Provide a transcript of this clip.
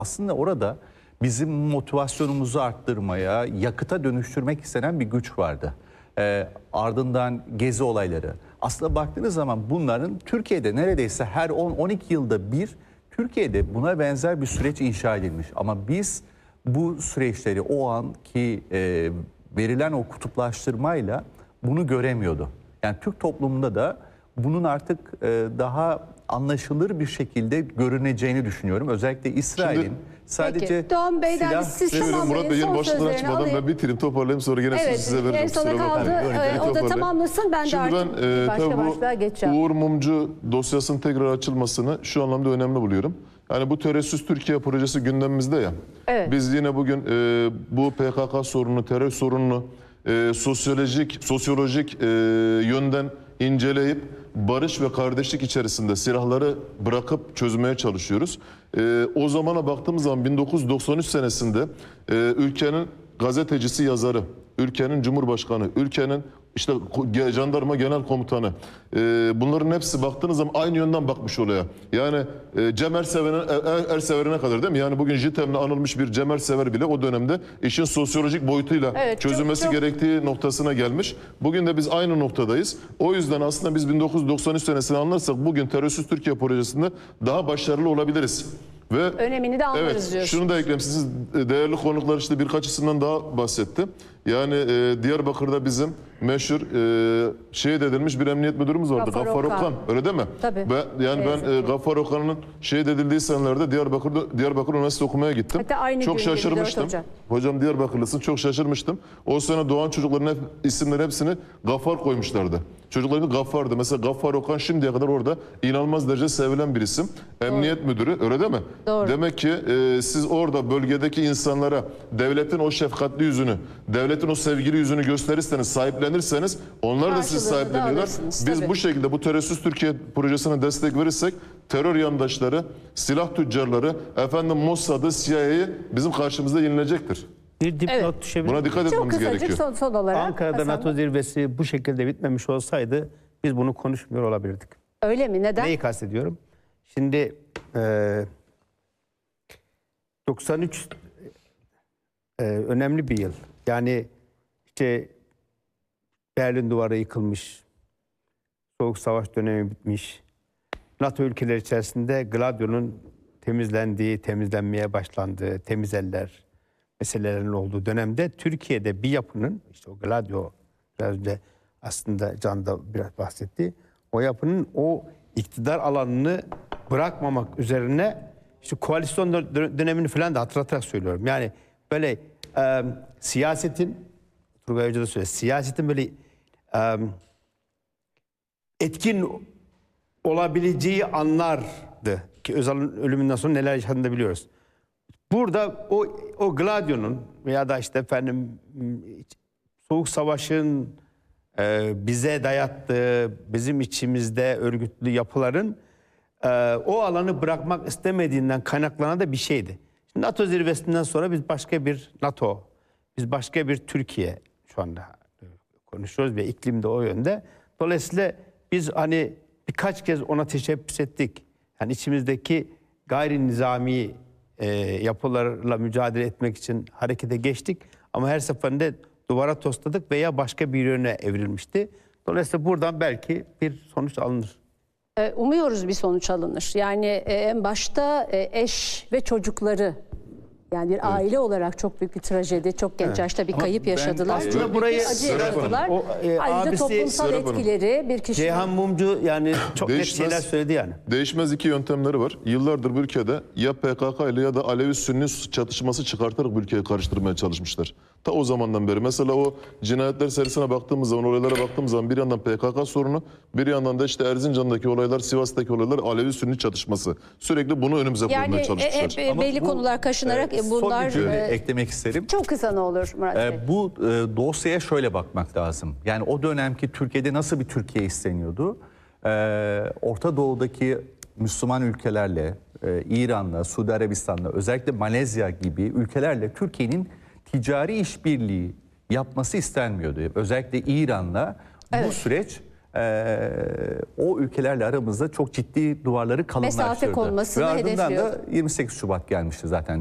Aslında orada bizim motivasyonumuzu arttırmaya, yakıta dönüştürmek istenen bir güç vardı. Ardından gezi olayları. Aslında baktığınız zaman bunların Türkiye'de neredeyse her 10-12 yılda bir Türkiye'de buna benzer bir süreç inşa edilmiş. Ama biz bu süreçleri o anki verilen o kutuplaştırmayla bunu göremiyordu. Yani Türk toplumunda da bunun artık daha anlaşılır bir şekilde görüneceğini düşünüyorum. Özellikle İsrail'in sadece Doğan Bey'den silah... siz Murat tamamlayın. Bey Son yeni başlıkları sözlerini açmadan alayım. ben bitireyim, toparlayayım, sonra yine Evet, size veririm. en sona kusura kaldı. bakmayın. O da tamamlasın. Ben de Şimdi artık ben başka başlığa tabii geçeceğim. bu Uğur Mumcu dosyasının tekrar açılmasını şu anlamda önemli buluyorum. Yani bu Terörsüz Türkiye projesi gündemimizde ya. Evet. Biz yine bugün bu PKK sorununu, terör sorununu sosyolojik yönden inceleyip barış ve kardeşlik içerisinde silahları bırakıp çözmeye çalışıyoruz. O zamana baktığımız zaman 1993 senesinde ülkenin gazetecisi, yazarı, ülkenin cumhurbaşkanı, ülkenin işte jandarma genel komutanı, bunların hepsi baktığınız zaman aynı yönden bakmış olaya. Yani Cem Ersever'ine kadar değil mi? Yani bugün JITEM'le anılmış bir Cem Ersever bile o dönemde işin sosyolojik boyutuyla çözülmesi gerektiği noktasına gelmiş. Bugün de biz aynı noktadayız. O yüzden aslında biz 1993 senesini anlarsak bugün Terörsüz Türkiye projesinde daha başarılı olabiliriz. Ve önemini de anlarız evet, diyorsun. şunu da ekleyeyim. Siz değerli konuklar işte birkaç isimden daha bahsetti. Yani Diyarbakır'da bizim meşhur şehit edilmiş bir emniyet müdürümüz vardı. Gaffar Okan. Öyle değil mi? Tabii. Ben Gaffar Okan'ın şehit edildiği senelerde Diyarbakır Üniversitesi okumaya gittim. Hatta aynı çok gün şaşırmıştım. Hocam Diyarbakırlısın, çok şaşırmıştım. O sene doğan çocukların isimleri hepsini Gaffar koymuşlardı. Çocukların Gaffar'dı. Mesela Gaffar Okan şimdiye kadar orada inanılmaz derece sevilen bir isim. Emniyet müdürü, öyle değil mi? Doğru. Demek ki siz orada bölgedeki insanlara devletin o şefkatli yüzünü, devletin o sevgili yüzünü gösterirseniz, sahiplenirseniz onlar da sizi Karşılığını da sahipleniyorlar. alırsınız, Biz tabii. bu şekilde bu Terörsüz Türkiye projesine destek verirsek terör yandaşları, silah tüccarları, Mossad'ı, CIA'yı bizim karşımızda yenilecektir. Bir dipnot Evet. düşebilir. Buna dikkat Çok etmemiz kısacık gerekiyor. son olarak. Ankara'da Hasan NATO Bey. zirvesi bu şekilde bitmemiş olsaydı biz bunu konuşmuyor olabilirdik. Öyle mi? Neden? Neyi kastediyorum? Şimdi 93 önemli bir yıl. Yani işte Berlin Duvarı yıkılmış, Soğuk Savaş dönemi bitmiş. NATO ülkeleri içerisinde Gladio'nun temizlenmeye başlandığı, temiz eller meselelerin olduğu dönemde Türkiye'de bir yapının, işte o Gladio biraz önce aslında Can da biraz bahsetti, o yapının o iktidar alanını bırakmamak üzerine işte koalisyon dönemini falan da hatırlatarak söylüyorum. Yani böyle siyasetin, Turgay Hoca da söyledi, siyasetin böyle etkin olabileceği anlardı ki Özal'ın ölümünden sonra neler yaşadığını da biliyoruz. Burada o Gladio'nun veya da işte Soğuk Savaş'ın bize dayattığı, bizim içimizde örgütlü yapıların o alanı bırakmak istemediğinden kaynaklanan da bir şeydi. Şimdi NATO zirvesinden sonra biz başka bir NATO, biz başka bir Türkiye şu anda konuşuyoruz ve iklim de o yönde. Dolayısıyla biz hani birkaç kez ona teşebbüs ettik. Yani içimizdeki gayri nizami yapılarla mücadele etmek için harekete geçtik. Ama her seferinde duvara tosladık veya başka bir yöne evrilmişti. Dolayısıyla buradan belki bir sonuç alınır. Umuyoruz bir sonuç alınır. Yani en başta eş ve çocukları, yani bir aile olarak çok büyük bir trajedi, çok genç yaşta bir kayıp yaşadılar. aslında Çok büyük burayı bir acı yaşadılar. Ayrıca abisi toplumsal Serap Hanım. etkileri bir kişi... Ceyhan Mumcu yani çok net şeyler söyledi yani. Değişmez iki yöntemleri var. Yıllardır bu ülkede ya PKK ile ya da Alevi-Sünni çatışması çıkartarak bu ülkeyi karıştırmaya çalışmışlar. Ta o zamandan beri. Mesela o cinayetler serisine baktığımız zaman, olaylara baktığımız zaman bir yandan PKK sorunu, bir yandan da işte Erzincan'daki olaylar, Sivas'taki olaylar Alevi-Sünni çatışması. Sürekli bunu önümüze koymaya çalışmışlar. Yani belli konular kaşınarak bunlar... Son bir cümle eklemek isterim. Çok kısa ne olur Murat Bey? Bu dosyaya şöyle bakmak lazım. Yani o dönemki Türkiye'de nasıl bir Türkiye isteniyordu? Orta Doğu'daki Müslüman ülkelerle, İran'la, Suudi Arabistan'la, özellikle Malezya gibi ülkelerle Türkiye'nin ticari işbirliği yapması istenmiyordu. Özellikle İran'la bu süreç o ülkelerle aramızda çok ciddi duvarları kalınlaştırdı. konmasını Ve ardından hedefliyordu. da 28 Şubat gelmişti zaten.